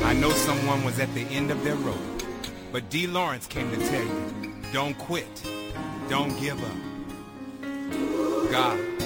I know someone was at the end of their rope, but D. Lawrence came to tell you, don't quit, don't give up. God